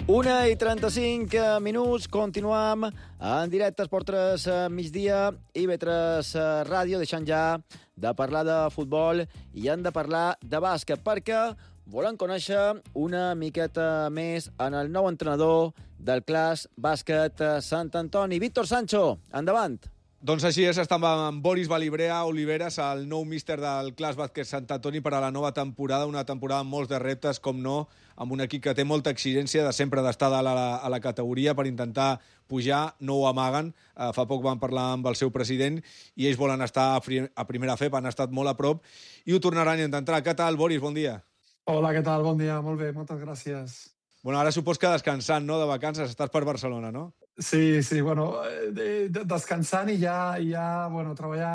1:35 continuem en directe Esport 3 migdia i IB3 Ràdio, deixant ja de parlar de futbol i hem de parlar de bàsquet, perquè volem conèixer una miqueta més en el nou entrenador del Clas Bàsquet Sant Antoni. Víctor Sancho, endavant. Doncs així és, estem amb Boris Balibrea Oliveres, el nou míster del Clas Bàsquet Sant Antoni per a la nova temporada, una temporada amb molts de reptes, com no, amb un equip que té molta exigència de sempre d'estar dalt a la categoria per intentar pujar, no ho amaguen. Fa poc van parlar amb el seu president i ells volen estar a primera FEP, han estat molt a prop i ho tornaran a intentar. Què tal, Boris? Bon dia. Hola, què tal? Bon dia, molt bé, moltes gràcies. Bueno, ara supos que descansant, no?, de vacances, estàs per Barcelona, no? Sí, bueno, descansant i ja bueno, treballant